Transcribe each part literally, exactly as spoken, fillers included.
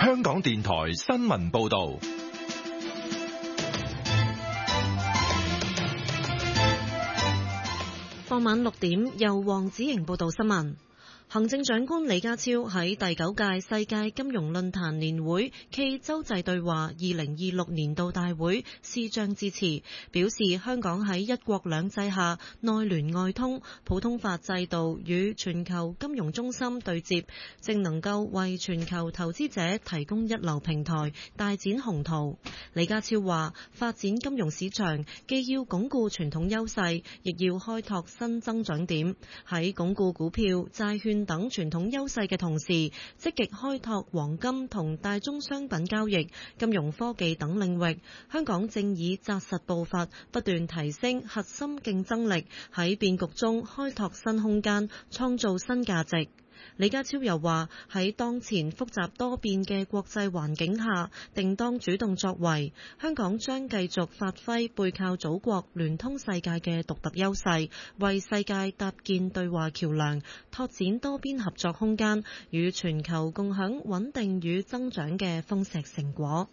香港電台新聞報道。 傍晚六點，由黃子瑩報道新聞。行政長官李家超喺第九屆世界金融論壇年會暨洲際對話二零二六年度大會視像致辭，表示香港喺一國兩制下內聯外通，普通法制度與全球金融中心對接，正能夠為全球投資者提供一流平台，大展宏圖。李家超話，發展金融市場既要鞏固傳統優勢，亦要開拓新增長點，喺鞏固股票、債券等傳統優勢嘅同時，積極開拓黃金同大宗商品交易、金融科技等領域。香港正以紮實步伐，不斷提升核心競爭力，喺變局中開拓新空間，創造新價值。李家超又話，喺當前複雜多變嘅國際環境下，定當主動作為。香港將繼續發揮背靠祖國、聯通世界嘅獨特優勢，為世界搭建對話橋樑，拓展多邊合作空間，與全球共享穩定與增長嘅豐碩成果。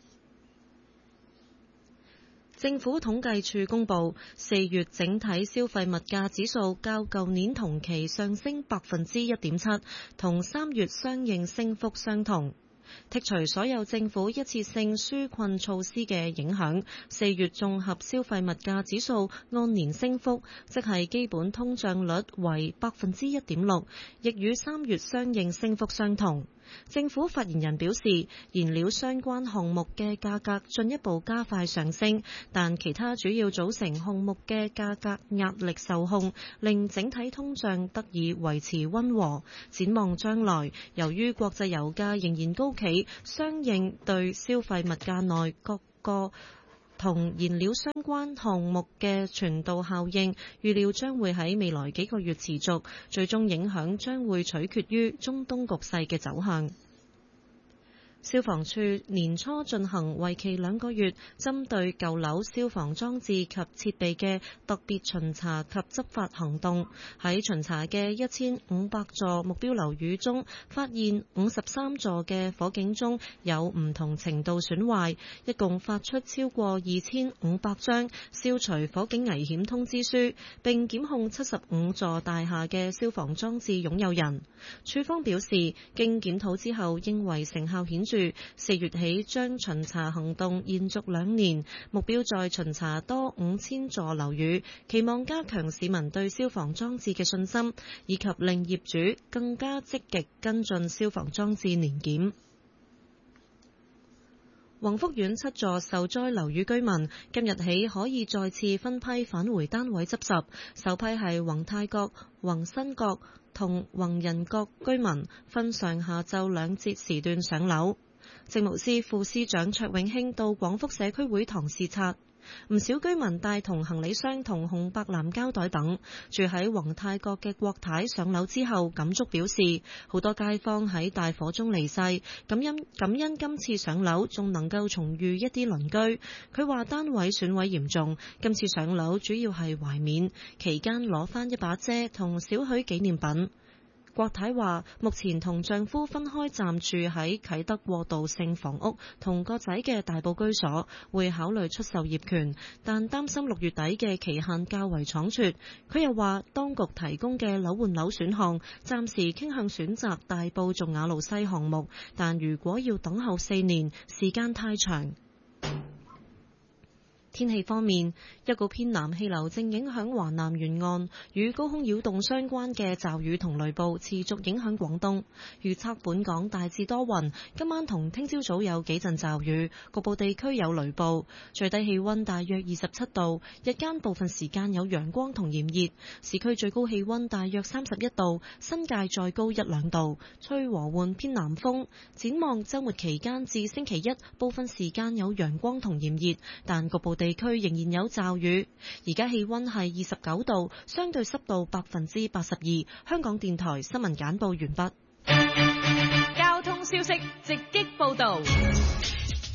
政府統計處公佈，四月整體消費物價指數較舊年同期上升百分之一點七，同三月相應升幅相同。剔除所有政府一次性紓困措施嘅影響，四月綜合消費物價指數按年升幅，即係基本通脹率為百分之一點六，亦與三月相應升幅相同。政府發言人表示，燃料相關項目嘅價格進一步加快上升，但其他主要組成項目嘅價格壓力受控，令整體通脹得以維持溫和。展望將來，由於國際油價仍然高企，相應對消費物價內各個同燃料相關項目嘅傳導效應，預料將會喺未來幾個月持續，最終影響將會取決於中東局勢嘅走向。消防處年初進行為期兩個月，針對舊樓消防裝置及設備嘅特別巡查及執法行動。喺巡查嘅一千五百座目標樓宇中，發現五十三座嘅火警鐘有唔同程度損壞，一共發出超過二千五百張消除火警危險通知書，並檢控七十五座大廈嘅消防裝置擁有人。處方表示，經檢討之後，認為成效顯著。四月起將巡查行動延續兩年，目標再巡查多五千座樓宇，期望加強市民對消防裝置嘅信心，以及令業主更加積極跟進消防裝置年檢。宏福苑七座受災樓宇居民今日起可以再次分批返回單位執拾，首批係宏泰閣、宏新閣同宏仁閣居民，分上下晝兩節時段上樓。政務司副司長卓永興到廣福社區會堂視察，唔少居民帶同行李箱同紅白藍膠袋等。住喺宏泰閣嘅郭太上樓之後感觸表示，好多街坊喺大火中離世，感恩感恩今次上樓仲能夠重遇一啲鄰居。佢話單位損毀嚴重，今次上樓主要係懷緬，期間攞返一把遮同少許紀念品。郭太話：目前同丈夫分開暫住喺啟德過渡性房屋同個仔嘅大埔居所，會考慮出售業權，但擔心六月底嘅期限較為倉促。佢又話，當局提供嘅樓換樓選項，暫時傾向選擇大埔頌雅路西項目，但如果要等候四年，時間太長。天氣方面，一股偏南氣流正影響華南沿岸，與高空擾動相關嘅驟雨同雷暴持續影響廣東。預測本港大致多雲，今晚同聽朝早有幾陣驟雨，局部地區有雷暴。最低氣溫大約二十七度，日間部分時間有陽光同炎熱，市區最高氣溫大約三十一度，新界再高一兩度，吹和緩偏南風。展望週末期間至星期一，部分時間有陽光同炎熱，但局部地區仍然有驟雨。而家氣溫係二十九度，相對濕度百分之八十二。香港電台新聞簡報完畢。 交通消息直擊報道。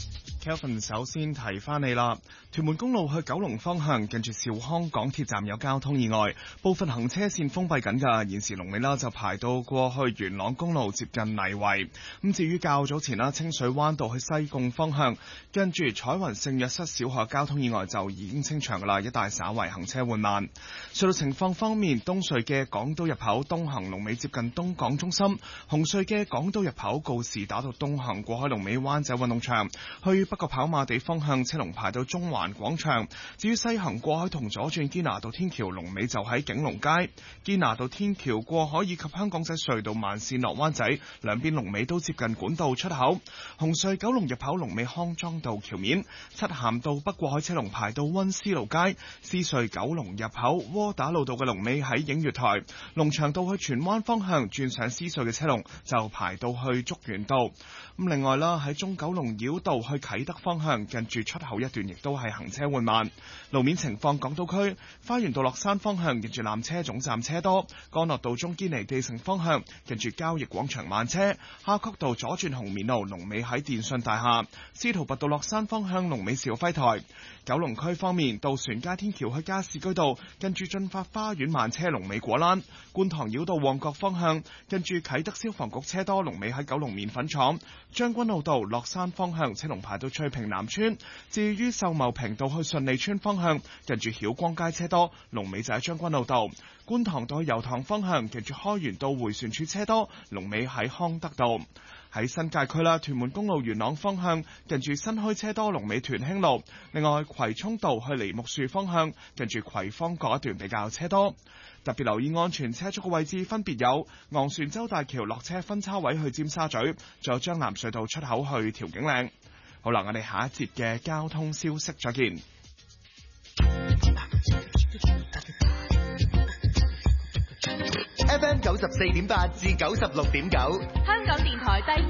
Kelvin 首先提翻你啦，屯門公路去九龍方向近住兆康港鐵站有交通意外，部分行車線封閉緊㗎，現時龍尾啦就排到過去元朗公路接近泥圍。咁至於較早前啦，清水灣道去西貢方向跟住彩雲聖約瑟小學交通意外就已經清場㗎啦，一帶稍為行車緩慢。隧道情況方面，東隧嘅港島入口東行龍尾接近東港中心，紅隧嘅港島入口告士打道東行過海龍尾灣仔運動場，去北角跑馬地方向車龍排到中環廣場。至於西行過海同左轉堅拿道天橋龍尾就喺景隆街，堅拿道天橋過海以及香港仔隧道慢線落灣仔兩邊龍尾都接近管道出口。紅隧九龍入口龍尾康莊道橋面，漆咸道北過海車龍排到溫思勞街，獅隧九龍入口窩打老道嘅龍尾喺映月台，龍翔道去荃灣方向轉上獅隧嘅車龍就排到去竹園道。咁另外啦，喺中九龍繞道去啟德方向近住出口一段亦都係行車緩慢。路面情況，港島區花園道落山方向近住纜車總站車多，干諾道中堅尼地城方向近住交易廣場慢車，夏慤道左轉紅棉路龍尾喺電信大廈，司徒拔道落山方向龍尾兆輝台。九龍區方面，渡船街天橋去加士居道近住駿發花園慢車龍尾果欄，觀塘繞道旺角方向近住啟德消防局車多龍尾喺九龍麵粉廠，將軍澳道落山方向車龍排到翠屏南村。至於秀茂坪道去順利村方向近住曉光街車多龍尾就喺將軍澳道，觀塘道去油塘方向近住開源道迴旋處車多龍尾喺康德道。喺新界區啦，屯門公路元朗方向近住新墟車多龍尾屯興路，另外葵涌道去梨木樹方向近住葵芳嗰一段比較車多。特別留意安全車速嘅位置分別有昂船洲大橋落車分叉位去尖沙咀，仲有將南隧道出口去調景嶺。好啦，我哋下一節嘅交通消息再見。 F M 九十四點八至九十六點九，香港電台第